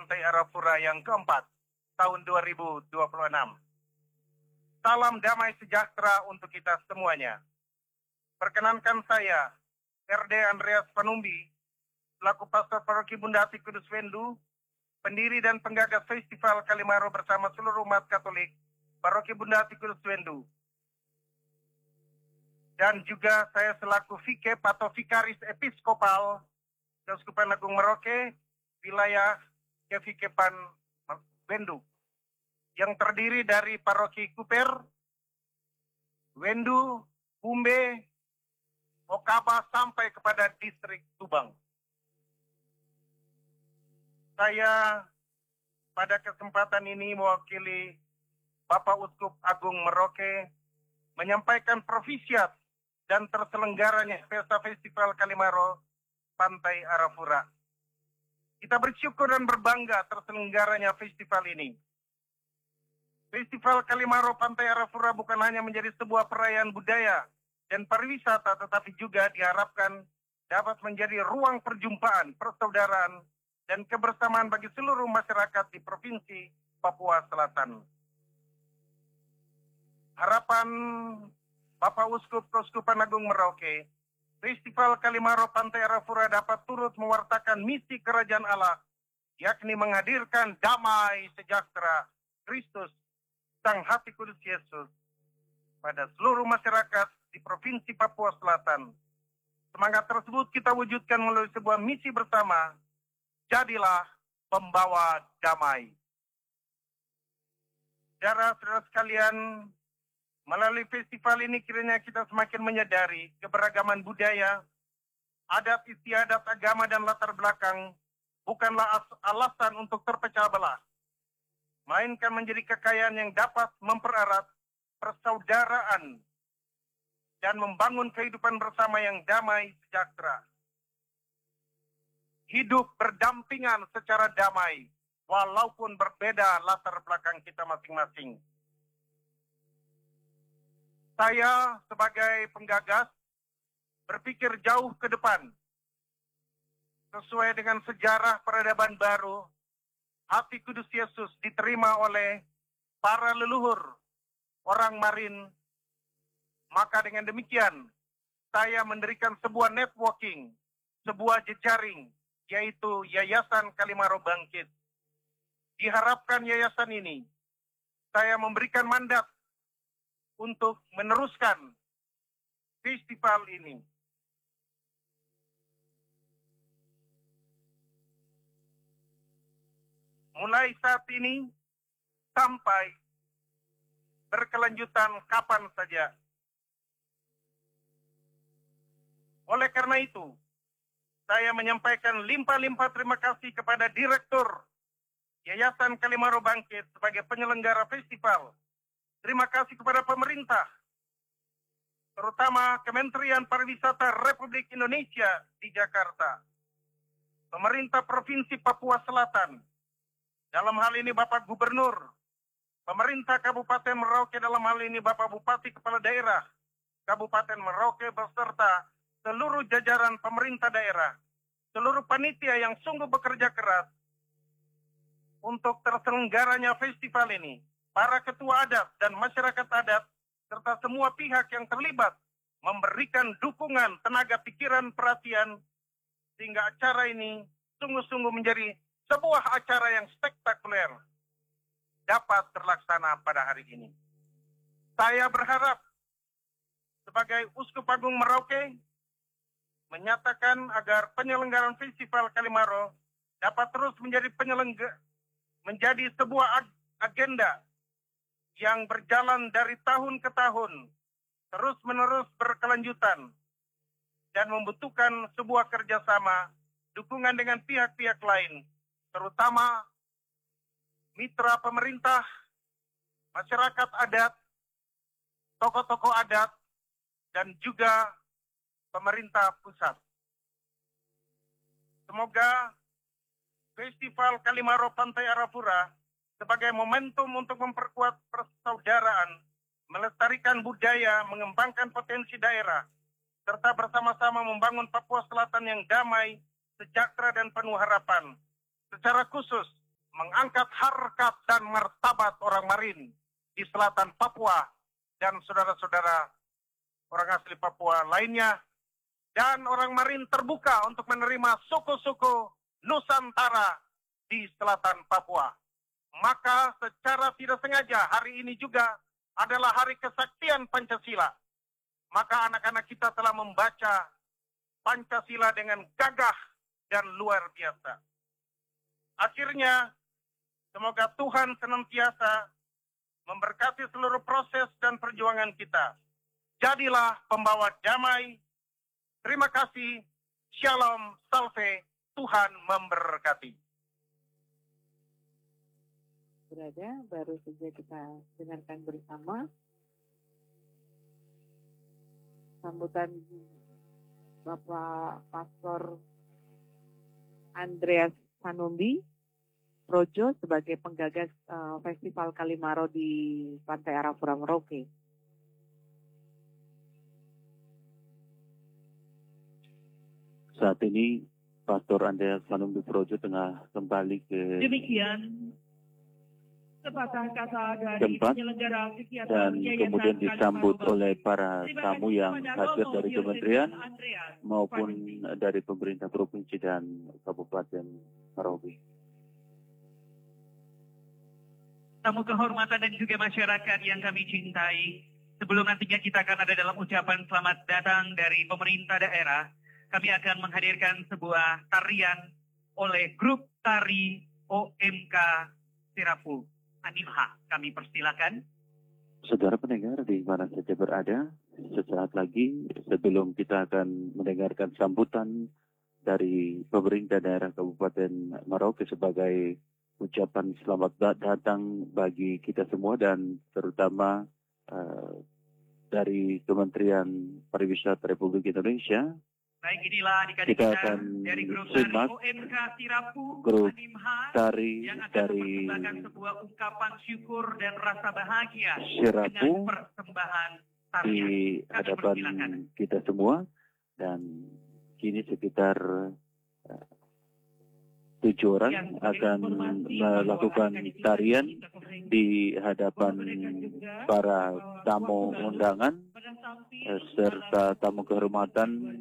Pantai Arafura yang keempat tahun 2026. Salam damai sejahtera untuk kita semuanya. Perkenankan saya, RD Andreas Panumbi, selaku Pastor Paroki Bunda Hati Kudus Wendu, pendiri dan penggagas Festival Kalimaro bersama seluruh umat Katolik Paroki Bunda Hati Kudus Wendu. Dan juga saya selaku Vikep atau Vikaris Episkopal Keuskupan Agung Merauke, wilayah Kevikepan Wendu, yang terdiri dari Paroki Kuper, Wendu, Bumbe, Okaba sampai kepada distrik Subang. Saya pada kesempatan ini mewakili Bapak Uskup Agung Merauke menyampaikan profisiat dan terselenggaranya Pesta Festival Kalimaro Pantai Arafura. Kita bersyukur dan berbangga terselenggaranya festival ini. Festival Kalimaro Pantai Arafura bukan hanya menjadi sebuah perayaan budaya dan pariwisata, tetapi juga diharapkan dapat menjadi ruang perjumpaan, persaudaraan, dan kebersamaan bagi seluruh masyarakat di Provinsi Papua Selatan. Harapan Bapak Uskup Keuskupan Agung Merauke, Festival Kalimaro Pantai Arafura dapat turut mewartakan misi Kerajaan Allah, yakni menghadirkan damai sejahtera Kristus, Sang Hati Kudus Yesus, pada seluruh masyarakat di Provinsi Papua Selatan. Semangat tersebut kita wujudkan melalui sebuah misi bersama, jadilah pembawa damai. Saudara-saudara sekalian, melalui festival ini kiranya kita semakin menyadari keberagaman budaya, adat istiadat agama dan latar belakang bukanlah alasan untuk terpecah belah, melainkan menjadi kekayaan yang dapat mempererat persaudaraan dan membangun kehidupan bersama yang damai sejahtera. Hidup berdampingan secara damai, walaupun berbeda latar belakang kita masing-masing. Saya sebagai penggagas berpikir jauh ke depan. Sesuai dengan sejarah peradaban baru, Hati Kudus Yesus diterima oleh para leluhur orang Marin. Maka dengan demikian, saya mendirikan sebuah networking, sebuah jejaring, yaitu Yayasan Kalimaro Bangkit. Diharapkan yayasan ini, saya memberikan mandat untuk meneruskan festival ini. Mulai saat ini sampai berkelanjutan kapan saja. Oleh karena itu, saya menyampaikan limpah-limpah terima kasih kepada Direktur Yayasan Kalimaro Bangkit sebagai penyelenggara festival. Terima kasih kepada pemerintah, terutama Kementerian Pariwisata Republik Indonesia di Jakarta, pemerintah Provinsi Papua Selatan, dalam hal ini Bapak Gubernur, pemerintah Kabupaten Merauke, dalam hal ini Bapak Bupati Kepala Daerah Kabupaten Merauke beserta seluruh jajaran pemerintah daerah, seluruh panitia yang sungguh bekerja keras untuk terselenggaranya festival ini. Para ketua adat dan masyarakat adat, serta semua pihak yang terlibat, memberikan dukungan, tenaga pikiran, perhatian, sehingga acara ini sungguh-sungguh menjadi sebuah acara yang spektakuler dapat terlaksana pada hari ini. Saya berharap sebagai Uskup Agung Merauke menyatakan agar penyelenggaraan Festival Kalimaro dapat terus menjadi sebuah agenda yang berjalan dari tahun ke tahun, terus-menerus berkelanjutan, dan membutuhkan sebuah kerjasama, dukungan dengan pihak-pihak lain, terutama mitra pemerintah, masyarakat adat, tokoh-tokoh adat, dan juga pemerintah pusat. Semoga Festival Kalimaro Pantai Arafura sebagai momentum untuk memperkuat persaudaraan, melestarikan budaya, mengembangkan potensi daerah, serta bersama-sama membangun Papua Selatan yang damai, sejahtera, dan penuh harapan. Secara khusus, mengangkat harkat dan martabat orang Marin di selatan Papua dan saudara-saudara orang asli Papua lainnya, dan orang Marin terbuka untuk menerima suku-suku Nusantara di selatan Papua. Maka secara tidak sengaja hari ini juga adalah hari kesaktian Pancasila. Maka anak-anak kita telah membaca Pancasila dengan gagah dan luar biasa. Akhirnya, semoga Tuhan senantiasa memberkati seluruh proses dan perjuangan kita. Jadilah pembawa damai. Terima kasih. Shalom, salve, Tuhan memberkati. Berada, baru saja kita dengarkan bersama sambutan Bapak Pastor Andreas Sanumbi Projo sebagai penggagas Festival Kalimaro di Pantai Arafura, Merauke. Saat ini Pastor Andreas Sanumbi Projo tengah kembali ke demikian sepatah kata dari tempat penyelenggara kegiatan dan Yayasan kemudian disambut Kalimaro. oleh para Terima tamu kasih yang kepada hadir Romo dari Yosef kementerian Andreas maupun Panusi. dari pemerintah provinsi dan Kabupaten Merauke. Tamu kehormatan dan juga masyarakat yang kami cintai, sebelum nantinya kita akan ada dalam ucapan selamat datang dari pemerintah daerah, kami akan menghadirkan sebuah tarian oleh grup tari OMK Sirapu. Animha, kami persilakan. Saudara pendengar di mana saja berada, sesaat lagi sebelum kita akan mendengarkan sambutan dari pemerintah daerah Kabupaten Merauke sebagai ucapan selamat datang bagi kita semua dan terutama dari Kementerian Pariwisata Republik Indonesia. Baik, inilah adik-adik Kita kita akan dari grup tari simak OMK Sirapu grup Animha tari yang akan dari mempersembahkan sebuah ungkapan syukur dan rasa bahagia Sirapu dengan persembahan tarian. di Kami hadapan persilakan. kita semua, dan kini sekitar 7 orang Yang akan informasi melakukan bahwa tarian akan di hadapan para tamu undangan pada samping serta tamu kehormatan